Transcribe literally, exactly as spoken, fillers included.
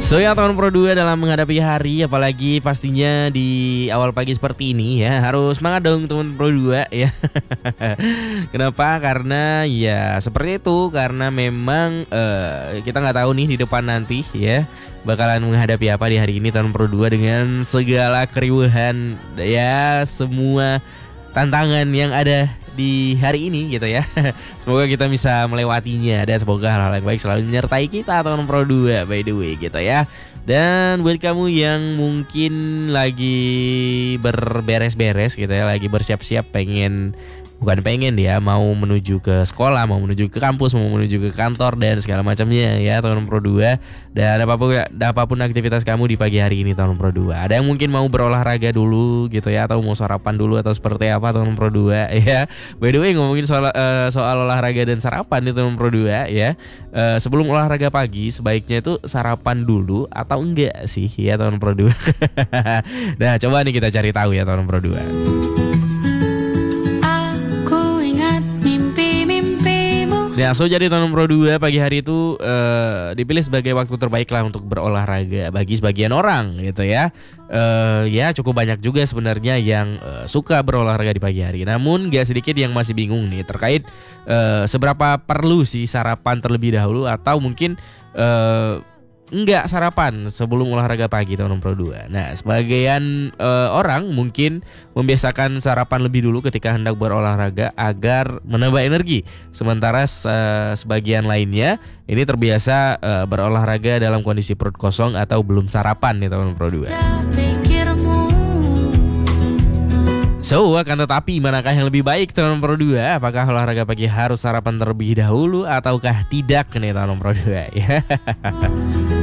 So ya teman Pro dua dalam menghadapi hari, apalagi pastinya di awal pagi seperti ini ya, harus semangat dong teman Pro dua ya. Kenapa? Karena ya seperti itu, karena memang uh, kita nggak tahu nih di depan nanti ya bakalan menghadapi apa di hari ini teman Pro dua dengan segala keriuhan ya, semua tantangan yang ada di hari ini gitu ya. Semoga kita bisa melewatinya dan semoga hal-hal yang baik selalu menyertai kita teman Pro dua by the way gitu ya. Dan buat kamu yang mungkin lagi berberes-beres gitu ya, lagi bersiap-siap pengen, bukan pengen dia mau menuju ke sekolah, mau menuju ke kampus, mau menuju ke kantor dan segala macamnya ya teman Pro dua. Dan apapun apapun aktivitas kamu di pagi hari ini teman Pro dua. Ada yang mungkin mau berolahraga dulu gitu ya, atau mau sarapan dulu atau seperti apa teman Pro dua ya. By the way ngomongin soal uh, soal olahraga dan sarapan nih teman Pro dua ya. Uh, sebelum olahraga pagi sebaiknya itu sarapan dulu atau enggak sih ya teman Pro dua. Nah, coba nih kita cari tahu ya teman Pro dua. Ya, so jadi teman Pro dua pagi hari itu uh, dipilih sebagai waktu terbaik lah untuk berolahraga bagi sebagian orang gitu ya. Uh, ya cukup banyak juga sebenarnya yang uh, suka berolahraga di pagi hari. Namun gak sedikit yang masih bingung nih terkait uh, seberapa perlu sih sarapan terlebih dahulu, atau mungkin uh, enggak sarapan sebelum olahraga pagi teman Pro dua. Nah, sebagian uh, orang mungkin membiasakan sarapan lebih dulu ketika hendak berolahraga agar menambah energi. Sementara uh, sebagian lainnya ini terbiasa uh, berolahraga dalam kondisi perut kosong atau belum sarapan nih teman Pro dua. So, akan tetapi manakah yang lebih baik teman Pro dua? Apakah olahraga pagi harus sarapan terlebih dahulu ataukah tidak nih teman Pro dua ya?